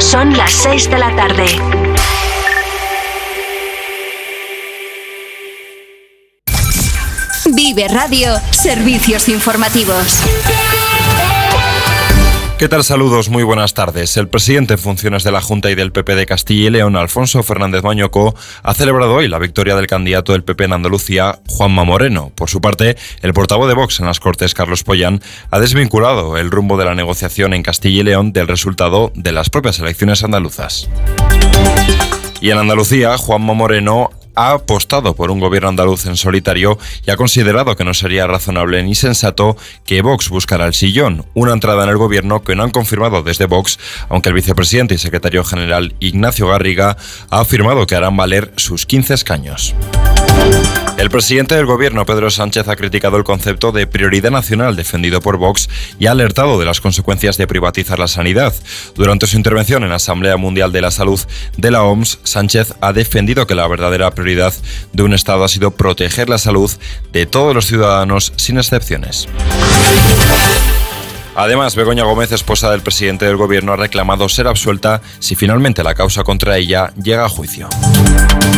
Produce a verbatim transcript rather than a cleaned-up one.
Son las seis de la tarde. Vive Radio, servicios informativos. ¿Qué tal? Saludos, muy buenas tardes. El presidente en funciones de la Junta y del P P de Castilla y León, Alfonso Fernández Mañoco, ha celebrado hoy la victoria del candidato del P P en Andalucía, Juanma Moreno. Por su parte, el portavoz de Vox en las Cortes, Carlos Pollán, ha desvinculado el rumbo de la negociación en Castilla y León del resultado de las propias elecciones andaluzas. Y en Andalucía, Juanma Moreno ha apostado por un gobierno andaluz en solitario y ha considerado que no sería razonable ni sensato que Vox buscara el sillón, una entrada en el gobierno que no han confirmado desde Vox, aunque el vicepresidente y secretario general Ignacio Garriga ha afirmado que harán valer sus quince escaños. El presidente del gobierno, Pedro Sánchez, ha criticado el concepto de prioridad nacional defendido por Vox y ha alertado de las consecuencias de privatizar la sanidad. Durante su intervención en la Asamblea Mundial de la Salud de la O M S, Sánchez ha defendido que la verdadera prioridad de un Estado ha sido proteger la salud de todos los ciudadanos sin excepciones. Además, Begoña Gómez, esposa del presidente del gobierno, ha reclamado ser absuelta si finalmente la causa contra ella llega a juicio.